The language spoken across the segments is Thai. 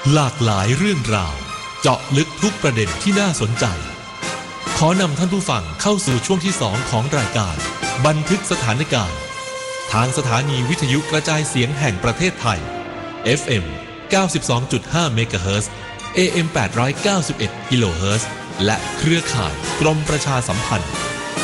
หลากหลายเรื่องราวเจาะลึกทุกประเด็นที่น่าสนใจขอนำท่านผู้ฟังเข้าสู่ช่วงที่2ของรายการบันทึกสถานการณ์ทางสถานีวิทยุกระจายเสียงแห่งประเทศไทย FM 92.5 เมกะเฮิรตซ์ AM 891 กิโลเฮิรตซ์และเครือข่ายกรมประชาสัมพันธ์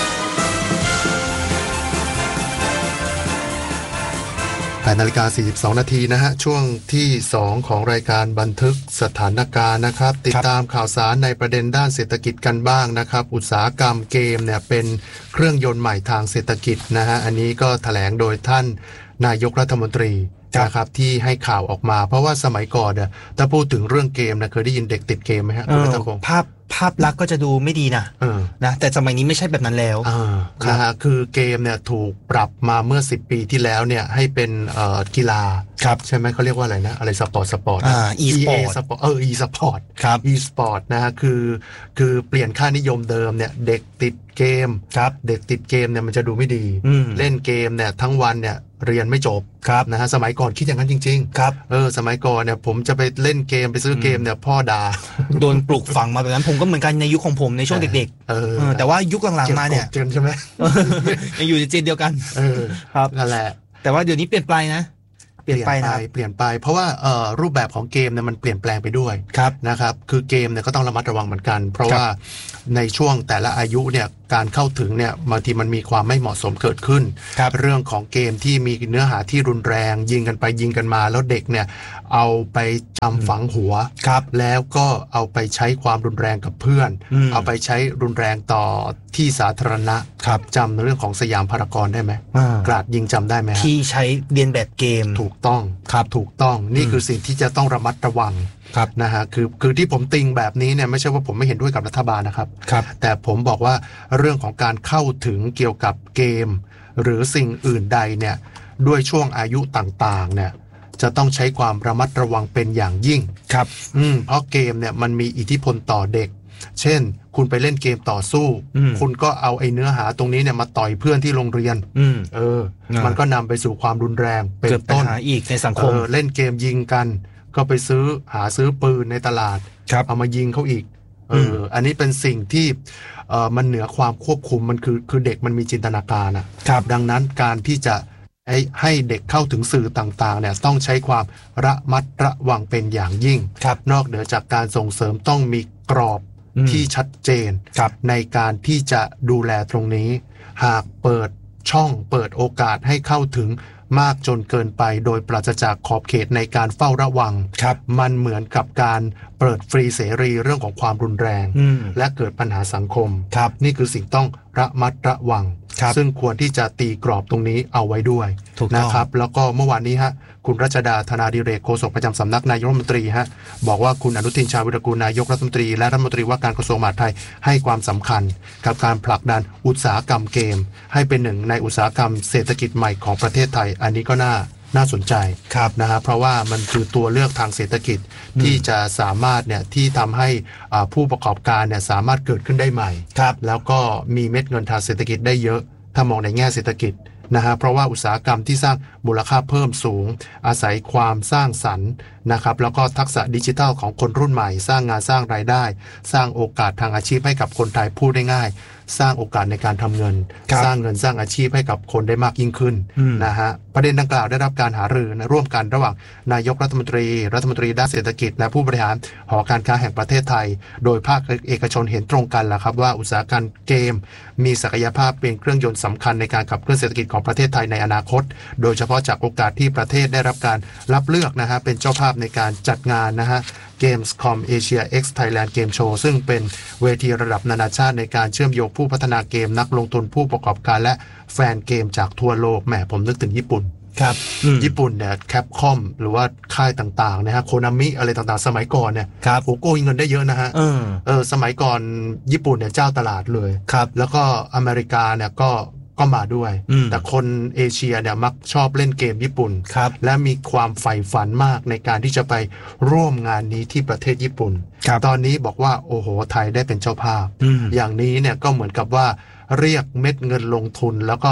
8:42 นาทีนะฮะช่วงที่2ของรายการบันทึกสถานการณ์นะครับติดตามข่าวสารในประเด็นด้านเศรษฐกิจกันบ้างนะครับอุตสาหกรรมเกมเนี่ยเป็นเครื่องยนต์ใหม่ทางเศรษฐกิจนะฮะอันนี้ก็แถลงโดยท่านนายกรัฐมนตรีนะครับที่ให้ข่าวออกมาเพราะว่าสมัยก่อนเนี่ยถ้าพูดถึงเรื่องเกมนะเคยได้ยินเด็กติดเกมไหมฮะภาพลักษณ์ก็จะดูไม่ดีนะแต่สมัยนี้ไม่ใช่แบบนั้นแล้วนะฮะคือเกมเนี่ยถูกปรับมาเมื่อ10 ปีที่แล้วเนี่ยให้เป็นกีฬาใช่ไหมเขาเรียกว่าอะไรนะอะไรสปอร์ต e-sport e-sport ครับ e-sport นะฮะคือเปลี่ยนค่านิยมเดิมเนี่ยเด็กติดเกมเด็กติดเกมเนี่ยมันจะดูไม่ดีเล่นเกมเนี่ยทั้งวันเนี่ยเรียนไม่จบนะฮะสมัยก่อนคิดอย่างนั้นจริงๆครับสมัยก่อนเนี่ยผมจะไปเล่นเกมไปซื้อเกมเนี่ยพ่อด่าโดนปลูกฝังมาแบบนั้นผมก็เหมือนกันในยุคของผมในช่วงเด็กๆแต่ว่ายุคหลังๆมาเนี่ยใช่ไหมยังอยู่ในเจนเดียวกันครับนั่นแหละแต่ว่าเดี๋ยวนี้เปลี่ยนไปนะเปลี่ยนไปเพราะว่ารูปแบบของเกมเนี่ยมันเปลี่ยนแปลงไปด้วยนะครับคือเกมเนี่ยก็ต้องระมัดระวังเหมือนกันเพราะว่าในช่วงแต่ละอายุเนี่ยการเข้าถึงเนี่ยบางทีมันมีความไม่เหมาะสมเกิดขึ้นเรื่องของเกมที่มีเนื้อหาที่รุนแรงยิงกันไปยิงกันมาแล้วเด็กเนี่ยเอาไปจำฝังหัวแล้วก็เอาไปใช้ความรุนแรงกับเพื่อนเอาไปใช้รุนแรงต่อที่สาธารณะจำเรื่องของสยามพารากอนได้ไหมกราดยิงจำได้ไหมที่ใช้เรียนแบบเกมถูกต้องนี่คือสิ่งที่จะต้องระมัดระวังนะฮะคือที่ผมติงแบบนี้เนี่ยไม่ใช่ว่าผมไม่เห็นด้วยกับรัฐบาลนะครับแต่ผมบอกว่าเรื่องของการเข้าถึงเกี่ยวกับเกมหรือสิ่งอื่นใดเนี่ยด้วยช่วงอายุต่างๆเนี่ยจะต้องใช้ความระมัดระวังเป็นอย่างยิ่งเพราะเกมเนี่ยมันมีอิทธิพลต่อเด็กเช่นคุณไปเล่นเกมต่อสู้คุณก็เอาไอ้เนื้อหาตรงนี้เนี่ยมาต่อยเพื่อนที่โรงเรียนมันก็นำไปสู่ความรุนแรงเป็นต้นอีกในสังคมเล่นเกมยิงกันก็ไปหาซื้อปืนในตลาดเอามายิงเขาอีกอันนี้เป็นสิ่งที่มันเหนือความควบคุมมันคือเด็กมันมีจินตนาการนะดังนั้นการที่จะให้เด็กเข้าถึงสื่อต่างๆเนี่ยต้องใช้ความระมัดระวังเป็นอย่างยิ่งนอกเหนือจากการส่งเสริมต้องมีกรอบที่ชัดเจนในการที่จะดูแลตรงนี้หากเปิดช่องเปิดโอกาสให้เข้าถึงมากจนเกินไปโดยปราศจากขอบเขตในการเฝ้าระวังมันเหมือนกับการเปิดฟรีเสรีเรื่องของความรุนแรงและเกิดปัญหาสังคมนี่คือสิ่งต้องระมัดระวังซึ่งควรที่จะตีกรอบตรงนี้เอาไว้ด้วยนะครับแล้วก็เมื่อวานนี้ฮะคุณรัชดาธนาดิเรกโฆษกประจำสำนักนายกรัฐมนตรีฮะบอกว่าคุณอนุทินชาญวิรากูลนายกรัฐมนตรีและรัฐมนตรีว่าการกระทรวงมหาดไทยให้ความสำคัญกับการผลักดันอุตสาหกรรมเกมให้เป็นหนึ่งในอุตสาหกรรมเศรษฐกิจใหม่ของประเทศไทยอันนี้ก็น่าสนใจนะฮะเพราะว่ามันคือตัวเลือกทางเศรษฐกิจที่จะสามารถเนี่ยที่ทำให้ผู้ประกอบการเนี่ยสามารถเกิดขึ้นได้ใหม่แล้วก็มีเม็ดเงินทางเศรษฐกิจได้เยอะถ้ามองในแง่เศรษฐกิจนะฮะเพราะว่าอุตสาหกรรมที่สร้างมูลค่าเพิ่มสูงอาศัยความสร้างสรรค์นะครับแล้วก็ทักษะดิจิทัลของคนรุ่นใหม่สร้างงานสร้างรายได้สร้างโอกาสทางอาชีพให้กับคนไทยพูดได้ง่ายสร้างโอกาสในการทำเงินสร้างเงินสร้างอาชีพให้กับคนได้มากยิ่งขึ้นนะฮะประเด็นดังกล่าวได้รับการหารือร่วมกันระหว่างนายกรัฐมนตรีด้านเศรษฐกิจและผู้บริหารหอการค้าแห่งประเทศไทยโดยภาคเอกชนเห็นตรงกันแล้วครับว่าอุตสาหกรรมเกมมีศักยภาพเป็นเครื่องยนต์สำคัญในการขับเคลื่อนเศรษฐกิจของประเทศไทยในอนาคตโดยเฉพาะจากโอกาสที่ประเทศได้รับการรับเลือกนะฮะเป็นเจ้าภาพในการจัดงานนะฮะ Gamescom Asia X Thailand Game Show ซึ่งเป็นเวทีระดับนานาชาติในการเชื่อมโยงผู้พัฒนาเกมนักลงทุนผู้ประกอบการและแฟนเกมจากทั่วโลกแหมผมนึกถึงญี่ปุ่นญี่ปุ่นเนี่ยแคปคอมหรือว่าค่ายต่างๆนะฮะโคนามิอะไรต่างๆสมัยก่อนเนี่ยโอ้โกยเงินได้เยอะนะฮะสมัยก่อนญี่ปุ่นเนี่ยเจ้าตลาดเลยแล้วก็อเมริกาเนี่ยก็มาด้วยแต่คนเอเชียเนี่ยมักชอบเล่นเกมญี่ปุ่นและมีความใฝ่ฝันมากในการที่จะไปร่วมงานนี้ที่ประเทศญี่ปุ่นตอนนี้บอกว่าโอ้โหไทยได้เป็นเจ้าภาพอย่างนี้เนี่ยก็เหมือนกับว่าเรียกเม็ดเงินลงทุนแล้วก็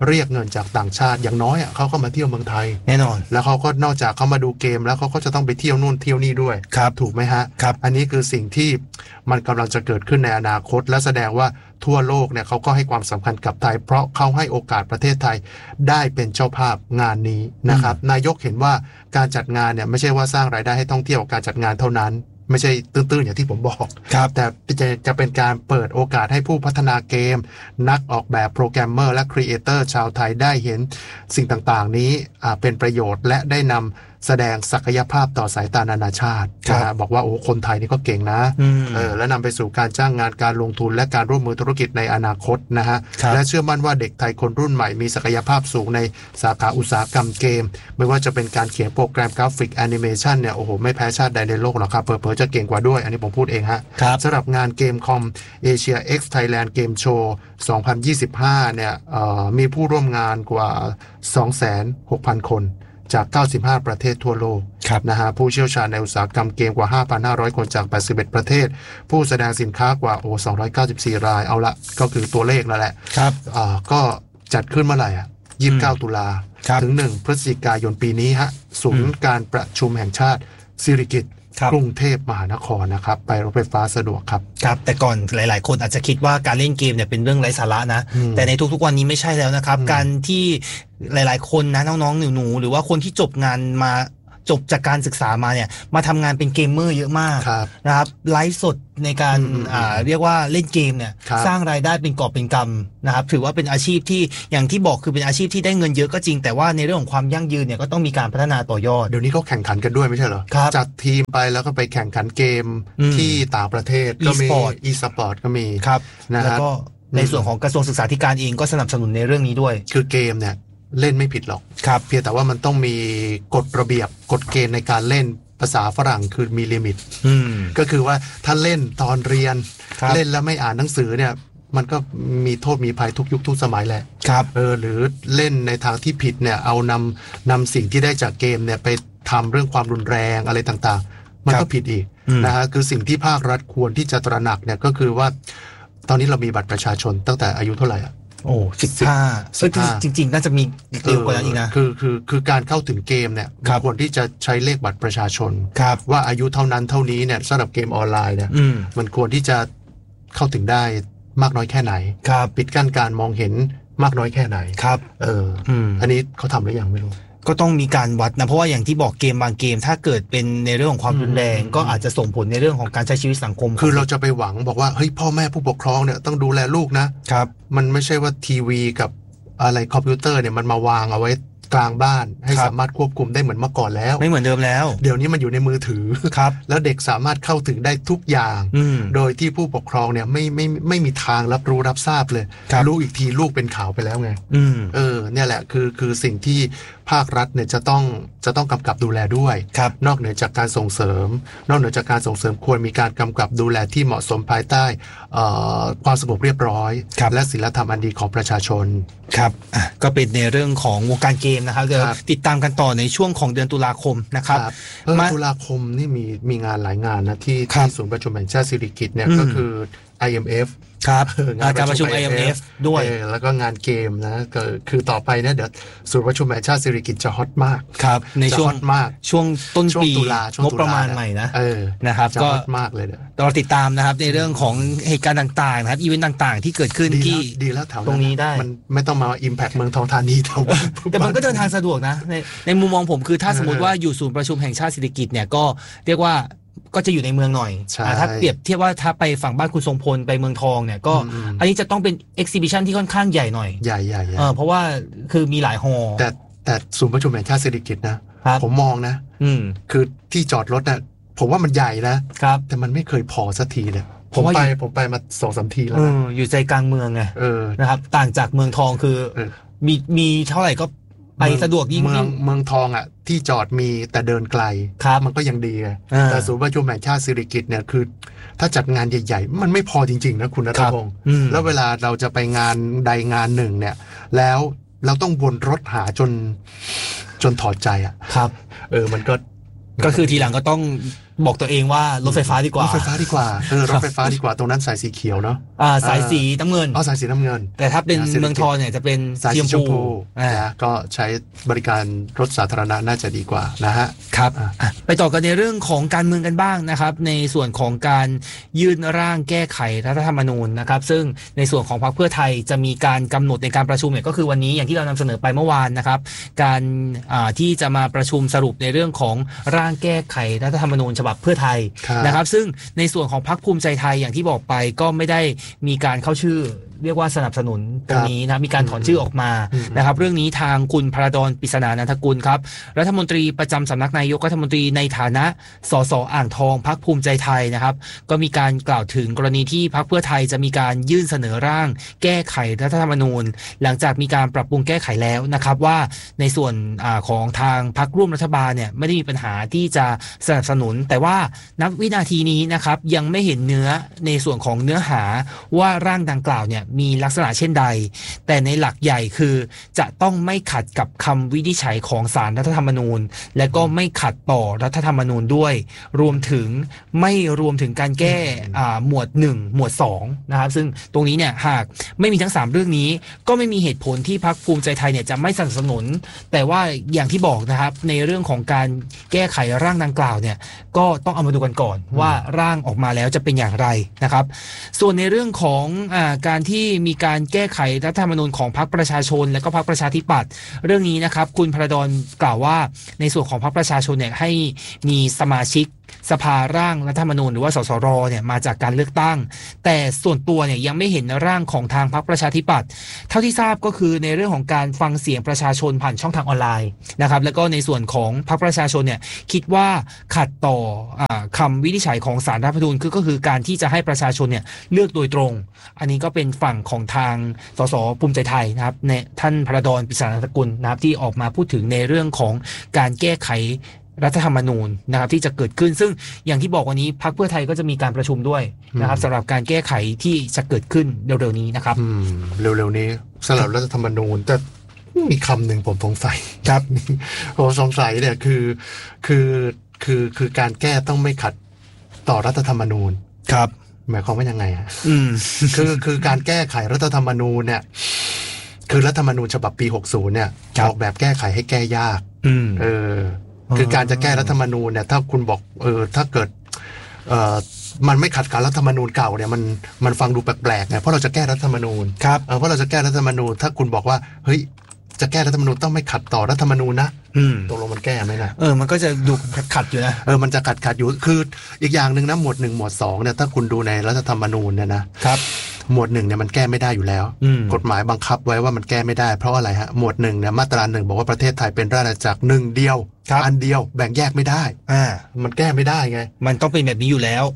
เรียกเงินจากต่างชาติอย่างน้อยเขาก็มาเที่ยวเมืองไทยแน่นอนแล้วเขาก็นอกจากเขามาดูเกมแล้วเขาก็จะต้องไปเที่ยวนู่นเที่ยวนี่ด้วยถูกไหมฮะอันนี้คือสิ่งที่มันกำลังจะเกิดขึ้นในอนาคตและแสดงว่าทั่วโลกเนี่ยเขาก็ให้ความสำคัญกับไทยเพราะเขาให้โอกาสประเทศไทยได้เป็นเจ้าภาพงานนี้นะครับนายกเห็นว่าการจัดงานเนี่ยไม่ใช่ว่าสร้างรายได้ให้ท่องเที่ยวการจัดงานเท่านั้นไม่ใช่ตื้นๆอย่างที่ผมบอกแต่จะเป็นการเปิดโอกาสให้ผู้พัฒนาเกมนักออกแบบโปรแกรมเมอร์และครีเอเตอร์ชาวไทยได้เห็นสิ่งต่างๆนี้เป็นประโยชน์และได้นำแสดงศักยภาพต่อสายตานานาชาติบอกว่าโอ้คนไทยนี่ก็เก่งนะและนำไปสู่การจ้างงานการลงทุนและการร่วมมือธุรกิจในอนาคตนะฮะและเชื่อมั่นว่าเด็กไทยคนรุ่นใหม่มีศักยภาพสูงในสาขาอุตสาหกรรมเกมไม่ว่าจะเป็นการเขียนโปรแกรมกราฟิกแอนิเมชันเนี่ยโอ้โหไม่แพ้ชาติใดในโลกหรอกครับเผลอๆจะเก่งกว่าด้วยอันนี้ผมพูดเองฮะสำหรับงานเกมคอมเอเชีย X Thailand Game Show 2025เนี่ยมีผู้ร่วมงานกว่า 26,000 คนจาก95ประเทศทั่วโลกนะฮะผู้เชี่ยวชาญในอุตสาหกรรมเกมกว่า 5,500 คนจาก81ประเทศผู้แสดงสินค้ากว่า294รายเอาละก็คือตัวเลขนั่นแหละก็จัดขึ้นเมื่อไหร่29ตุลาถึง1พฤศจิกายนปีนี้ฮะศูนย์การประชุมแห่งชาติสิริกิติ์กรุงเทพมหานครนะครับไปรถไฟฟ้าสะดวกครับแต่ก่อนหลายๆคนอาจจะคิดว่าการเล่นเกมเนี่ยเป็นเรื่องไร้สาระนะแต่ในทุกๆวันนี้ไม่ใช่แล้วนะครับการที่หลายๆคนนะน้องๆหนูๆหรือว่าคนที่จบงานมาจบจากการศึกษามาเนี่ยมาทำงานเป็นเกมเมอร์เยอะมากนะครับไลฟ์สดในการเรียกว่าเล่นเกมเนี่ยสร้างรายได้เป็นกอบเป็นกำนะครับถือว่าเป็นอาชีพที่อย่างที่บอกคือเป็นอาชีพที่ได้เงินเยอะก็จริงแต่ว่าในเรื่องของความยั่งยืนเนี่ยก็ต้องมีการพัฒนาต่อยอดเดี๋ยวนี้เขาแข่งขันกันด้วยไม่ใช่เหรอจัดทีมไปแล้วก็ไปแข่งขันเกมที่ต่างประเทศก็มีe-sport ก็มีนะแล้วก็ในส่วนของกระทรวงศึกษาธิการเองก็สนับสนุนในเรื่องนี้ด้วยคือเกมเนี่ยเล่นไม่ผิดหรอกเพียงแต่ว่ามันต้องมีกฎระเบียบกฎเกณฑ์ในการเล่นภาษาฝรั่งคือมีลิมิตก็คือว่าถ้าเล่นตอนเรียนเล่นแล้วไม่อ่านหนังสือเนี่ยมันก็มีโทษมีภัยทุกยุคทุกสมัยแหละหรือเล่นในทางที่ผิดเนี่ยเอานำสิ่งที่ได้จากเกมเนี่ยไปทำเรื่องความรุนแรงอะไรต่างๆมันก็ผิดอีกนะฮะคือสิ่งที่ภาครัฐควรที่จะตระหนักเนี่ยก็คือว่าตอนนี้เรามีบัตรประชาชนตั้งแต่อายุเท่าไหร่ 15จริงๆน่าจะมีเร็วกว่านั้นอีกนะคือการเข้าถึงเกมเนี่ยควรที่จะใช้เลขบัตรประชาชนว่าอายุเท่านั้นเท่านี้เนี่ยสำหรับเกมออนไลน์เนี่ยมันควรที่จะเข้าถึงได้มากน้อยแค่ไหนปิดกั้นการมองเห็นมากน้อยแค่ไหนอันนี้เขาทำหรือยังไม่รู้ก็ต้องมีการวัดนะเพราะว่าอย่างที่บอกเกมบางเกมถ้าเกิดเป็นในเรื่องของความรุนแรงก็อาจจะส่งผลในเรื่องของการใช้ชีวิตสังคมคือเราจะไปหวังบอกว่าเฮ้ยพ่อแม่ผู้ปกครองเนี่ยต้องดูแลลูกนะครับมันไม่ใช่ว่าทีวีกับอะไรคอมพิวเตอร์เนี่ยมันมาวางเอาไว้กลางบ้านให้สามารถควบคุมได้เหมือนเมื่อก่อนแล้วไม่เหมือนเดิมแล้วเดี๋ยวนี้มันอยู่ในมือถือครับแล้วเด็กสามารถเข้าถึงได้ทุกอย่างโดยที่ผู้ปกครองเนี่ยไม่มีทางรับรู้รับทราบเลยรู้อีกทีลูกเป็นข่าวไปแล้วไงเนี่ยแหละคือสิ่งที่ภาครัฐเนี่ยจะต้องกำกับดูแลด้วยนอกเหนือจากการส่งเสริมควรมีการกำกับดูแลที่เหมาะสมภายใต้ความสงบเรียบร้อยและศีลธรรมอันดีของประชาชนครับก็เป็นในเรื่องของวงการเกมนะครับเดี๋ยวติดตามกันต่อในช่วงของเดือนตุลาคมนะครับตุลาคมนี่มีงานหลายงานนะที่ศูนย์ประชุมแห่งชาติสิริกิติ์เนี่ยก็คือ IMF ครับการประชุม IMF ด้วยแล้วก็งานเกมนะก็คือต่อไปเนี่ยเดี๋ยวศูนย์ประชุมแห่งชาติสิริกิติ์จะฮอตมากครับในช่วงต้นปีงบประมาณใหม่นะนะครับก็ฮอตมากเลยเราติดตามนะครับในเรื่องของเหตุการณ์ต่างๆนะครับอีเวนต์ต่างๆที่เกิดขึ้นที่ดีแล้วแถวตรงนี้ได้มันไม่ต้องมา impact เมืองทองธานีแต่มันก็เดินทางสะดวกนะในมุมมองผมคือถ้าสมมติว่าอยู่ศูนย์ประชุมแห่งชาติสิริกิติ์เนี่ยก็เรียกว่าก็จะอยู่ในเมืองหน่อยถ้าเปรียบเทียบว่าถ้าไปฝั่งบ้านคุณทรงพลไปเมืองทองเนี่ยก็อันนี้จะต้องเป็นเอ็กซิบิชันที่ค่อนข้างใหญ่หน่อยใหญ่เพราะว่าคือมีหลายฮอแต่ศูนย์ประชุมแห่งชาติสิริกิติ์นะผมมองนะคือที่จอดรถน่ะผมว่ามันใหญ่นะแต่มันไม่เคยพอสักทีเนี่ยผมไปมา 2-3 ทีแล้วนะอยู่ใจกลางเมืองไงนะครับต่างจากเมืองทองคือมีเท่าไหร่ก็ไปสะดวกยิ่งเมืองทองอ่ะที่จอดมีแต่เดินไกลมันก็ยังดีแต่ศูนย์ประชุมแห่งชาติสิริกิติ์เนี่ยคือถ้าจัดงานใหญ่ๆมันไม่พอจริงๆนะคุณณัฐพงศ์แล้วเวลาเราจะไปงานใดงานหนึ่งเนี่ยแล้วเราต้องวนรถหาจนถอดใจอ่ะครับมันก็ก็คือทีหลังก็ต้องบอกตัวเองว่ารถไฟฟ้าดีกว่ารถไฟฟ้าดีกว่ารถไฟฟ้าดีกว่าตรงนั้นสายสีเขียวเนาะสายสีน้ำเงินสายสีน้ำเงินแต่ถ้าเป็นเมืองทองเนี่ยจะเป็นสายสีชมพูนะก็ใช้บริการรถสาธารณะน่าจะดีกว่านะฮะครับไปต่อกันในเรื่องของการเมืองกันบ้างนะครับในส่วนของการยื่นร่างแก้ไขรัฐธรรมนูญนะครับซึ่งในส่วนของพรรคเพื่อไทยจะมีการกำหนดในการประชุมเนี่ยก็คือวันนี้อย่างที่เรานำเสนอไปเมื่อวานนะครับการที่จะมาประชุมสรุปในเรื่องของร่างแก้ไขรัฐธรรมนูญฉบับเพื่อไทยนะครับซึ่งในส่วนของพรรคภูมิใจไทยอย่างที่บอกไปก็ไม่ได้มีการเข้าชื่อเรียกว่าสนับสนุนตรงนี้นะมีการถอนชื่อออกมานะครับเรื่องนี้ทางคุณพระดอนปริศนานันทกุลครับรัฐมนตรีประจำสำนักนายกรัฐมนตรีในฐานะสสอ่างทองพรรคภูมิใจไทยนะครับก็มีการกล่าวถึงกรณีที่พรรคเพื่อไทยจะมีการยื่นเสนอร่างแก้ไขรัฐธรรมนูญหลังจากมีการปรับปรุงแก้ไขแล้วนะครับว่าในส่วนของทางพรรคร่วมรัฐบาลเนี่ยไม่ได้มีปัญหาที่จะสนับสนุนแต่ว่าณวินาทีนี้นะครับยังไม่เห็นเนื้อในส่วนของเนื้อหาว่าร่างดังกล่าวเนี่ยมีลักษณะเช่นใดแต่ในหลักใหญ่คือจะต้องไม่ขัดกับคำวินิจฉัยของศาลรัฐธรรมนูญและก็ไม่ขัดต่อรัฐธรรมนูญด้วยรวมถึงการแก้หมวด1หมวด2นะครับซึ่งตรงนี้เนี่ยหากไม่มีทั้ง3เรื่องนี้ก็ไม่มีเหตุผลที่พรรคภูมิใจไทยเนี่ยจะไม่สนับสนุนแต่ว่าอย่างที่บอกนะครับในเรื่องของการแก้ไขร่างดังกล่าวเนี่ยก็ต้องเอามาดูกันก่อนว่าร่างออกมาแล้วจะเป็นอย่างไรนะครับส่วนในเรื่องของการที่มีการแก้ไขรัฐธรรมนูญของพรรคประชาชนและก็พรรคประชาธิปัตย์เรื่องนี้นะครับคุณพระดอนกล่าวว่าในส่วนของพรรคประชาชนเนี่ยให้มีสมาชิกสภาร่างรัฐธรรมนูญหรือว่าสสรเนี่ยมาจากการเลือกตั้งแต่ส่วนตัวเนี่ยยังไม่เห็นร่างของทางพรรคประชาธิปัตย์เท่าที่ทราบก็คือในเรื่องของการฟังเสียงประชาชนผ่านช่องทางออนไลน์นะครับแล้วก็ในส่วนของพรรคประชาชนเนี่ยคิดว่าขัดต่อคำวินิจฉัยของศาลรัฐธรรมนูญก็คือการที่จะให้ประชาชนเนี่ยเลือกโดยตรงอันนี้ก็เป็นฝั่งของทางสสภูมิใจไทยนะครับในท่านพระดอนปริศนานันทกุลนะครับที่ออกมาพูดถึงในเรื่องของการแก้ไขรัฐธรรมนูญนะครับที่จะเกิดขึ้นซึ่งอย่างที่บอกวันนี้พรรคเพื่อไทยก็จะมีการประชุมด้วยนะครับสำหรับการแก้ไขที่จะเกิดขึ้นเร็วๆนี้นะครับเร็วๆนี้สำหรับรัฐธรรมนูญแต่มีคำหนึ่งผมสงสัยครับผมสงสัยเนี่ยคือการแก้ต้องไม่ขัดต่อรัฐธรรมนูญครับหมายความว่ายังไงอ่ะคือการแก้ไขรัฐธรรมนูญเนี่ยคือรัฐธรรมนูญฉบับปี60เนี่ยออกแบบแก้ไขให้แก้ยากคือการจะแก้รัฐธรรมนูญเนี่ยถ้าคุณบอกถ้าเกิดมันไม่ขัดกับรัฐธรรมนูญเก่าเนี่ยมันฟังดูแปลกๆไงเพราะเราจะแก้รัฐธรรมนูญครับเพราะเราจะแก้รัฐธรรมนูญถ้าคุณบอกว่าเฮ้ยจะแก้รัฐธรรมนูญต้องไม่ขัดต่อรัฐธรรมนูญนะตกลงมันแก้ไหมนะมันก็จะดูขัดอยู่นะมันจะขัดอยู่คืออีกอย่างนึงนะหมวด1หมวด2เนี่ยถ้าคุณดูในรัฐธรรมนูญเนี่ยนะครับหมวด1เนี่ยมันแก้ไม่ได้อยู่แล้วกฎหมายบังคับไว้ว่ามันแก้ไม่ได้เพราะอะไรฮะหมวด1เนี่ยมาตรา1บอกว่าประเทศไทยเป็นราชอาณาจักร1เดียวอันเดียวแบ่งแยกไม่ได้มันแก้ไม่ได้ไงมันต้องเป็นแบบนี้อยู่แล้ว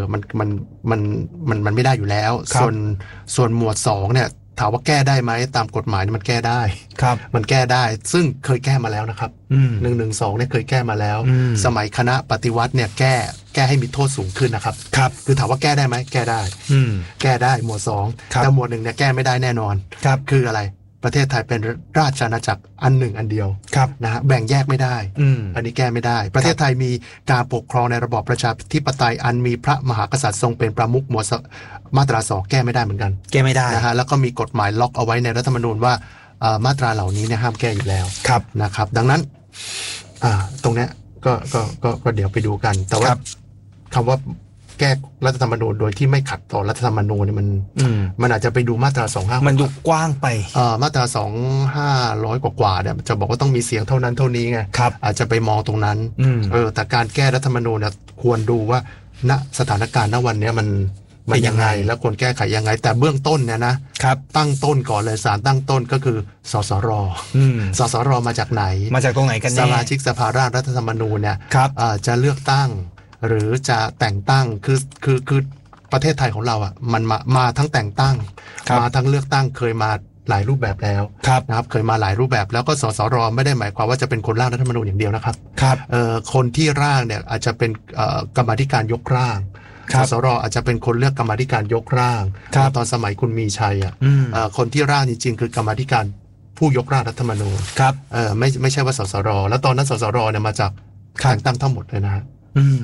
มันไม่ได้อยู่แล้วส่วนหมวด2เนี่ยถามว่าแก้ได้ไหมตามกฎหมายมันแก้ได้ครับมันแก้ได้ซึ่งเคยแก้มาแล้วนะครับ112เนี่ยเคยแก้มาแล้วสมัยคณะปฏิวัติเนี่ยแก้ให้มีโทษสูงขึ้นนะครับครับคือถามว่าแก้ได้ไหมแก้ได้แก้ได้หมวด2แต่หมวด1เนี่ยแก้ไม่ได้แน่นอนครับคืออะไรประเทศไทยเป็นราชอาณาจักรอันหนึ่งอันเดียวนะฮะแบ่งแยกไม่ได้อันนี้แก้ไม่ได้ประเทศไทยมีการปกครองในระบอบประชาธิปไตยอันมีพระมหากษัตริย์ทรงเป็นประมุขหมวดมาตรา2แก้ไม่ได้เหมือนกันแก้ไม่ได้นะฮะแล้วก็มีกฎหมายล็อกเอาไว้ในรัฐธรรมนูญว่ามาตราเหล่านี้เนี่ยห้ามแก้อยู่แล้วนะครับดังนั้นตรงเนี้ยก็เดี๋ยวไปดูกันแต่ว่าคำว่าแก้รัฐธรรมนูญโดยที่ไม่ขัดต่อรัฐธรรมนูญเนี่ยมันอาจจะไปดูมาตรา250 มันดูกว้างไปมาตรา2500กว่าเนี่ยจะบอกว่าต้องมีเสียงเท่านั้นเท่านี้ไงอาจจะไปมองตรงนั้นแต่การแก้รัฐธรรมนูญเนี่ยควรดูว่าณสถานการณ์ณวันนี้มันยังไงแล้วควรแก้ไขยังไงแต่เบื้องต้นเนี่ยนะครับตั้งต้นก่อนเลยศาลตั้งต้นก็คือสสรสสรมาจากไหนมาจากตรงไหนกันแน่สมาชิกสภาร่างรัฐธรรมนูญเนี่ยจะเลือกตั้งหรือจะแต่งตั้งคือประเทศไทยของเราอ่ะมันมาทั้งแต่งตั้งมาทั้งเลือกตั้งเคยมาหลายรูปแบบแล้วนะครับเคยมาหลายรูปแบบแล้วก็สสรไม่ได้หมายความว่าจะเป็นคนร่างรัฐธรรมนูญอย่างเดียวนะครับคนที่ร่างเนี่ยอาจจะเป็นกรรมาธิการยกร่างสสรอาจจะเป็นคนเลือกกรรมาธิการยกร่างตอนสมัยคุณมีชัยอ่ะคนที่ร่างจริงๆคือกรรมาธิการผู้ยกร่างรัฐธรรมนูญไม่ใช่ว่าสสรแล้วตอนนั้นสสรเนี่ยมาจากแต่งตั้งทั้งหมดเลยนะฮะ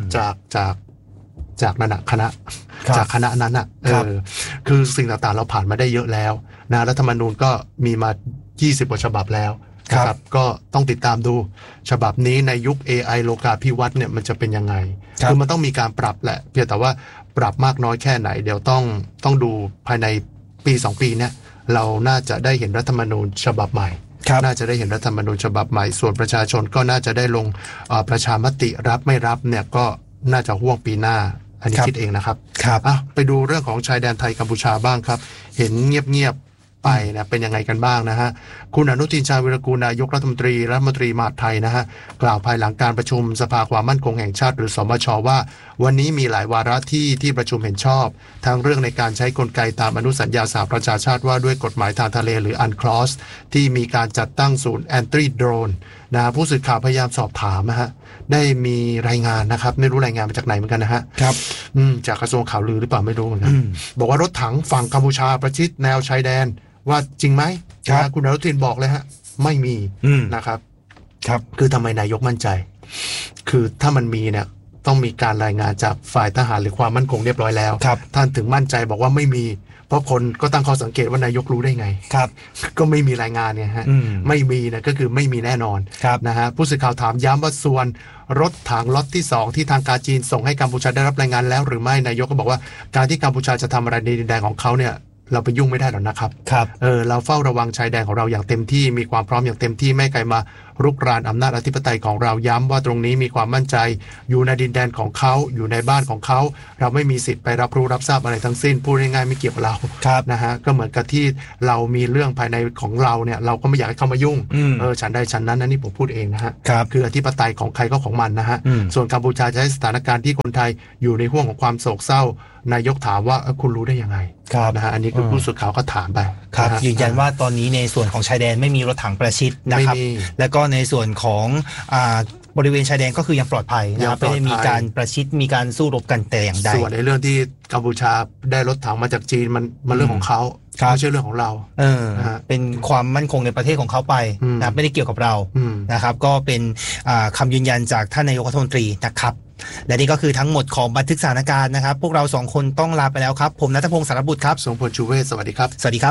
จากนั่นคณะจากคณะนั้นคือสิ่งต่างๆเราผ่านมาได้เยอะแล้วนะรัฐธรรมนูญก็มีมา20กว่าฉบับแล้วครับก็ต้องติดตามดูฉบับนี้ในยุค AI โลกาภิวัตน์เนี่ยมันจะเป็นยังไงคือมันต้องมีการปรับแหละเพียงแต่ว่าปรับมากน้อยแค่ไหนเดี๋ยวต้องดูภายในปี2ปีเนี่ยเราน่าจะได้เห็นรัฐธรรมนูญฉบับใหม่น่าจะได้เห็นรัฐธรรมนูญฉบับใหม่ส่วนประชาชนก็น่าจะได้ลงประชามติรับไม่รับเนี่ยก็น่าจะห่วงปีหน้าอันนี้คิดเองนะครับไปดูเรื่องของชายแดนไทยกัมพูชาบ้างครับเห็นเงียบไปนะเป็นยังไงกันบ้างนะฮะคุณอนุทินชาญวิรากูลนายกรัฐมนตรีมหาดไทยนะฮะกล่าวภายหลังการประชุมสภาความมั่นคงแห่งชาติหรือสมช.ว่าวันนี้มีหลายวาระที่ประชุมเห็นชอบทั้งเรื่องในการใช้กลไกตามอนุสัญญาสหประชาชาติว่าด้วยกฎหมายทางทะเลหรือ UNCLOS ที่มีการจัดตั้งศูนย์ Anti Drone นะผู้สื่อข่าวพยายามสอบถามนะฮะได้มีรายงานนะครับไม่รู้รายงานมาจากไหนเหมือนกันนะฮะครับจากกระทรวงข่าวลือหรือเปล่าไม่รู้เหมือนกันบอกว่ารถถังฝั่งกัมพูชาประชิดแนวชายแดนว่าจริงไหมคุณอนุทินบอกเลยฮะไม่มีนะครับคือทำไมนายกมั่นใจคือถ้ามันมีเนี่ยต้องมีการรายงานจากฝ่ายทหารหรือความมั่นคงเรียบร้อยแล้วท่านถึงมั่นใจบอกว่าไม่มีเพราะคนก็ตั้งข้อสังเกตว่านายกรู้ได้ไงก็ไม่มีรายงานเนี่ยฮะไม่มีนะก็คือไม่มีแน่นอนนะฮะผู้สื่อข่าวถามย้ำว่าส่วนรถถังล็อตที่2ที่ทางการจีนส่งให้กัมพูชาได้รับรายงานแล้วหรือไม่นายกก็บอกว่าการที่กัมพูชาจะทำอะไรในดินแดนของเขาเนี่ยเราไปยุ่งไม่ได้หรอกนะครับเราเฝ้าระวังชายแดนของเราอย่างเต็มที่มีความพร้อมอย่างเต็มที่ไม่ใครมารุกรานอำนาจอธิปไตยของเราย้ำว่าตรงนี้มีความมั่นใจอยู่ในดินแดนของเขาอยู่ในบ้านของเขาเราไม่มีสิทธิ์ไปรับรู้รับทราบอะไรทั้งสิ้นพูดง่ายๆไม่เกี่ยวกับเรานะฮะก็เหมือนกับที่เรามีเรื่องภายในของเราเนี่ยเราก็ไม่อยากให้เขามายุ่งฉันใดฉันนั้นนี่ผมพูดเองนะฮะคืออธิปไตยของใครก็ของมันนะฮะส่วนกัมพูชาจะให้สถานการณ์ที่คนไทยอยู่ในห่วงของความโศกเศร้านายกถามว่าคุณรู้ได้ยังไงนะฮะอันนี้คือผู้สื่อข่าวก็ถามไปครับยืนยันว่าตอนนี้ในส่วนของชายแดนไม่มีรถถังประชิดนะครับแล้วก็ในส่วนของบริเวณชายแดนก็คือยังปลอดภัยนะครับไม่ได้มีการประชิดมีการสู้รบกันแต่อย่างใดส่วนในเรื่องที่กัมพูชาได้รถถังมาจากจีนมันเรื่องของเขาไม่ใช่เรื่องของเราเป็นความมั่นคงในประเทศของเขาไปนะไม่ได้เกี่ยวกับเรานะครับก็เป็นคำยืนยันจากท่านนายกรัฐมนตรีนะครับและนี่ก็คือทั้งหมดของบันทึกสถานการณ์นะครับพวกเรา2คนต้องลาไปแล้วครับผมณัฐพงศ์สารบุตรครับทรงพลชูเวศสวัสดีครับสวัสดีครับ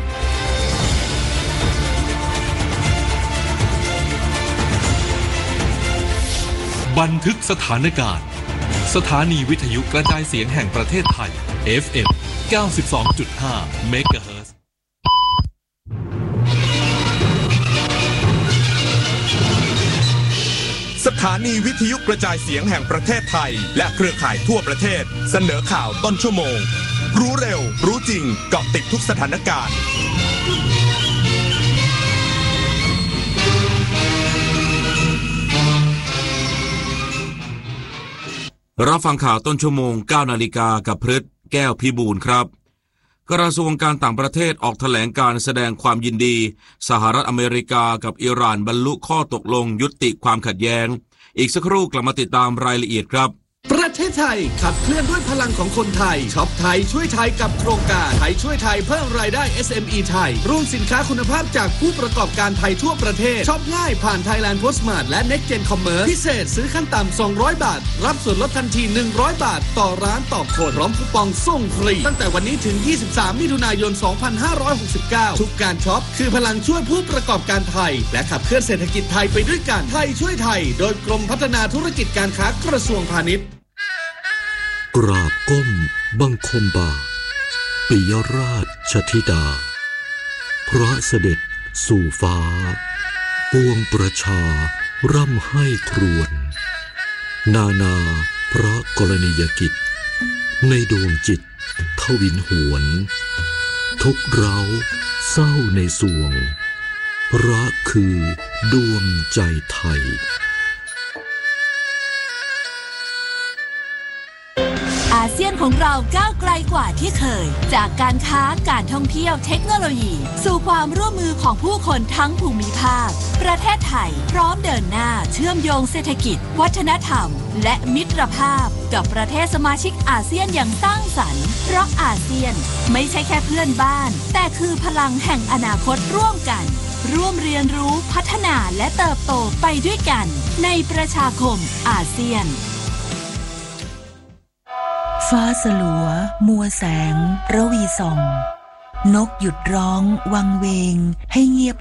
บันทึกสถานการณ์สถานีวิทยุกระจายเสียงแห่งประเทศไทย FM 92.5 เมกะเฮิรตซ์สถานีวิทยุกระจายเสียงแห่งประเทศไทยและเครือข่ายทั่วประเทศเสนอข่าวต้นชั่วโมงรู้เร็วรู้จริงเกาะติดทุกสถานการณ์รับฟังข่าวต้นชั่วโมง 9 นาฬิกากับพฤทธิ์แก้วพิบูลครับกระทรวงการต่างประเทศออกแถลงการแสดงความยินดีสหรัฐอเมริกากับอิหร่านบรรลุข้อตกลงยุติความขัดแย้งอีกสักครู่กลับมาติดตามรายละเอียดครับประเทศไทยขับเคลื่อนด้วยพลังของคนไทยช็อปไทยช่วยไทยกับโครงการไทยช่วยไทยเพิ่มรายได้ SME ไทยร่วมสินค้าคุณภาพจากผู้ประกอบการไทยทั่วประเทศช็อปง่ายผ่าน Thailand Postmart และ Next Gen Commerce พิเศษซื้อขั้นต่ำ200 บาทรับส่วนลดทันที100 บาทต่อร้านต่อคนพร้อมคูปองส่งฟรีตั้งแต่วันนี้ถึง23มิถุนายน2569ทุกการช็อปคือพลังช่วยผู้ประกอบการไทยและขับเคลื่อนเศรษฐกิจไทยไปด้วยกันไทยช่วยไทยโดยกรมพัฒนาธุรกิจการค้ากระทรวงพาณิชย์กราบก้มบังคมบาทปิยราชธิดาพระเสด็จสู่ฟ้าปวงประชาร่ำให้ครวญนาพระกรณียกิจในดวงจิตทวินหวนทุกเร้าเศร้าในสวงรักคือดวงใจไทยอาเซียนของเราก้าวไกลกว่าที่เคยจากการค้าการท่องเที่ยวเทคโนโลยีสู่ความร่วมมือของผู้คนทั้งภูมิภาคประเทศไทยพร้อมเดินหน้าเชื่อมโยงเศรษฐกิจวัฒนธรรมและมิตรภาพกับประเทศสมาชิกอาเซียนอย่างสร้างสรรค์เพราะอาเซียนไม่ใช่แค่เพื่อนบ้านแต่คือพลังแห่งอนาคตร่วมกันร่วมเรียนรู้พัฒนาและเติบโตไปด้วยกันในประชาคมอาเซียนฟ้าสลัวมัวแสงระวีส่องนกหยุดร้องวังเวงให้เงียบ